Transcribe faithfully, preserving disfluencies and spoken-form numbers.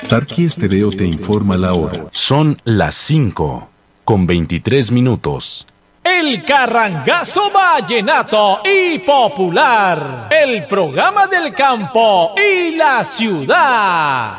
Tarqui Estéreo te informa la hora. Son las cinco con veintitrés minutos. El Carrangazo Vallenato y Popular, el programa del campo y la ciudad.